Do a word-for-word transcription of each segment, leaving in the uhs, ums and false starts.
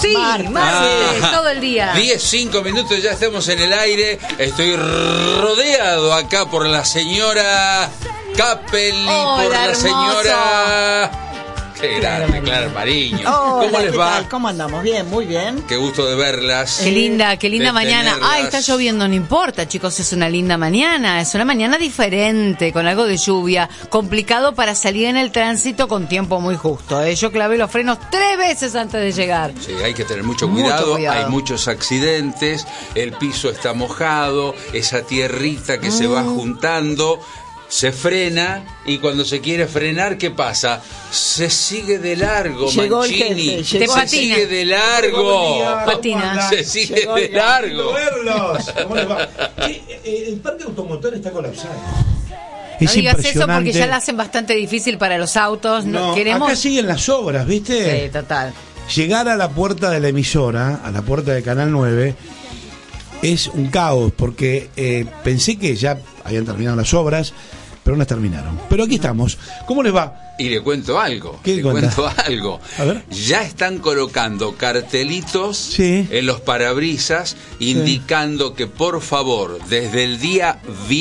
Sí, martes, martes ah, todo el día. diez, cinco minutos, ya estamos en el aire. Estoy rodeado acá por la señora Capelli, oh, por la hermoso. señora... Qué grande, Clara Mariño. Hola, ¿Cómo les va? Tal? ¿Cómo andamos? Bien, muy bien. Qué gusto de verlas. Qué linda, qué linda mañana. tenerlas. Ay, está lloviendo, no importa, chicos, es una linda mañana. Es una mañana diferente, con algo de lluvia. Complicado para salir en el tránsito con tiempo muy justo, ¿eh? Yo clavé los frenos tres veces antes de llegar. Sí, hay que tener mucho cuidado. Mucho cuidado. Hay muchos accidentes. El piso está mojado. Esa tierrita que mm. se va juntando. Se frena y cuando se quiere frenar, ¿qué pasa? Se sigue de largo, llegó Mancini. El se patina. sigue de largo. Patina. Se sigue llegó de largo. Verlos. ¿Cómo les va? El parque automotor está colapsado. No digas eso porque ya la hacen bastante difícil para los autos. No, no queremos... acá siguen las obras, ¿viste? Sí, total. Llegar a la puerta de la emisora, a la puerta de Canal nueve, es un caos porque eh, pensé que ya habían terminado las obras, pero no las terminaron. Pero aquí estamos. ¿Cómo les va? Y le cuento algo. ¿Qué le cuenta? cuento algo. A ver. Ya están colocando cartelitos sí. en los parabrisas indicando sí. que por favor, desde el día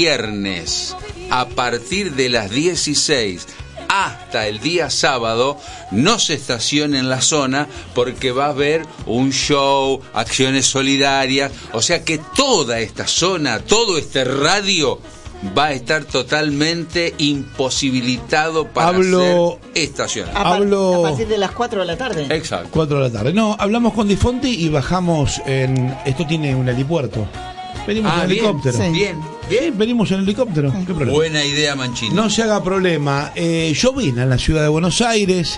viernes a partir de las dieciséis hasta el día sábado no se estacione en la zona porque va a haber un show, acciones solidarias, o sea que toda esta zona, todo este radio va a estar totalmente imposibilitado para Hablo... ser estacionado. A, par Hablo... a partir de las cuatro de la tarde. Exacto. cuatro de la tarde. No, hablamos con Di Fonti y bajamos en... Esto tiene un helipuerto. Venimos ah, en bien, helicóptero. Sí. Bien, bien. Sí, venimos en helicóptero. ¿Qué problema? Buena idea, Mancini. No se haga problema. Eh, llovina en la ciudad de Buenos Aires.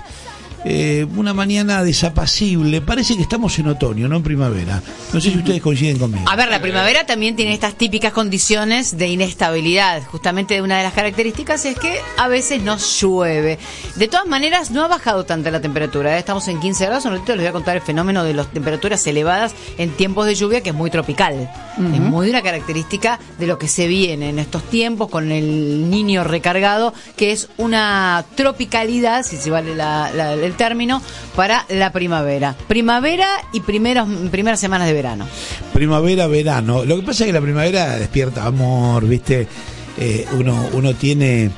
Eh, una mañana desapacible. Parece que estamos en otoño, no en primavera. No sé si ustedes coinciden conmigo. A ver, la primavera también tiene estas típicas condiciones de inestabilidad. Justamente una de las características es que a veces no llueve. De todas maneras, no ha bajado tanto la temperatura, ¿eh? Estamos en quince grados. Un ratito les voy a contar el fenómeno de las temperaturas elevadas en tiempos de lluvia, que es muy tropical. Uh-huh. Es muy una característica de lo que se viene en estos tiempos con el niño recargado, que es una tropicalidad, si se vale la, la, el término, para la primavera. Primavera y primeros, primeras semanas de verano. Primavera, verano. Lo que pasa es que la primavera despierta amor, ¿viste? Eh, uno, uno tiene eh,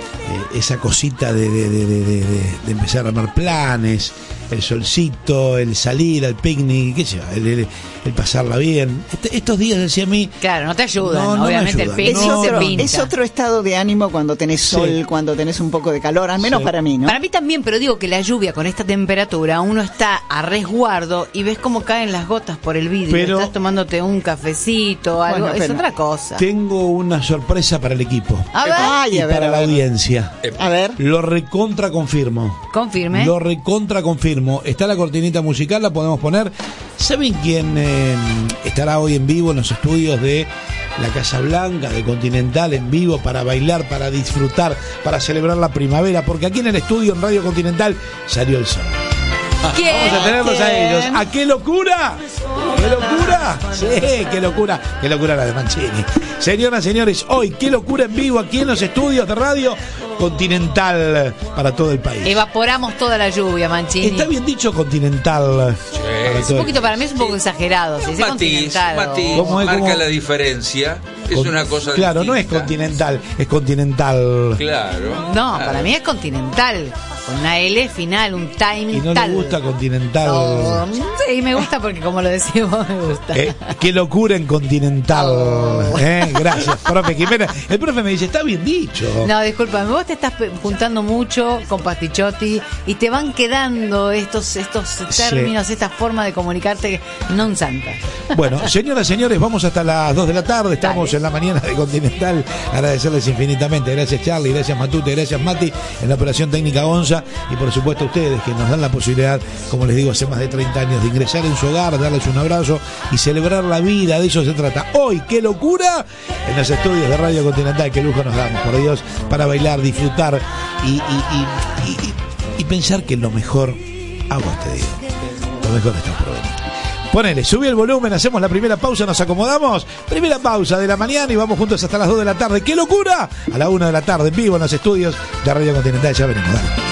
esa cosita de, de, de, de, de, de empezar a armar planes, el solcito, el salir al picnic, qué sé yo, el, el, el pasarla bien. Este, estos días, decía a mí... Claro, no te ayudan, no, no obviamente ayudan. el picnic no, se no, pinta. Es otro estado de ánimo cuando tenés sol, sí. cuando tenés un poco de calor, al menos sí. para mí, ¿no? Para mí también, pero digo que la lluvia con esta temperatura, uno está a resguardo y ves cómo caen las gotas por el vidrio. Pero, estás tomándote un cafecito, algo, bueno, es otra cosa. Tengo una sorpresa para el equipo. A ver. Ay, y a ver, para a ver. la audiencia. A ver. Lo recontra confirmo. Confirme. Lo recontra confirmo. Está la cortinita musical, la podemos poner. ¿Saben quién eh, estará hoy en vivo en los estudios de la Casa Blanca, de Continental, en vivo para bailar, para disfrutar, para celebrar la primavera? Porque aquí en el estudio en Radio Continental salió el sol. ¿Quién? Vamos a tenerlos a ellos. ¿A qué locura? ¿Qué locura? Sí, qué locura. Qué locura la de Mancini. Señoras, señores, hoy qué locura en vivo aquí en los estudios de Radio Continental para todo el país. Evaporamos toda la lluvia, Mancini. Está bien dicho Continental. Sí. Es un poquito, para mí es un poco sí. exagerado. Se dice matiz, Continental. Matiz, o... ¿Cómo es, marca cómo? la diferencia. Es Con... una cosa Claro, distinta. no es Continental, es Continental. Claro. No, claro. para mí es Continental. Con una L final, un timing y no tal. le gusta Continental. Oh, sí, me gusta porque como lo decimos, me gusta. Eh, qué locura en Continental. Oh. Eh, gracias, profe Jimena. El profe me dice, está bien dicho. No, discúlpame, vos te estás juntando mucho con Pastichotti y te van quedando estos estos términos, sí. esta forma de comunicarte non santa. Bueno, señoras, señores, vamos hasta las dos de la tarde. Estamos Dale. en la mañana de Continental. Agradecerles infinitamente. Gracias, Charlie. Gracias, Matute. Gracias, Mati. En la operación técnica Gonza. Y por supuesto a ustedes que nos dan la posibilidad, como les digo, hace más de treinta años, de ingresar en su hogar, darles un abrazo y celebrar la vida. De eso se trata. Hoy, qué locura, en los estudios de Radio Continental. Qué lujo nos damos, por Dios, para bailar, disfrutar y, y, y, y, y pensar que lo mejor, a vos te digo, lo mejor está por venir. Ponele, subí el volumen, hacemos la primera pausa, nos acomodamos. Primera pausa de la mañana y vamos juntos hasta las dos de la tarde. ¡Qué locura! A la una de la tarde, en vivo en los estudios de Radio Continental. Ya venimos, dale.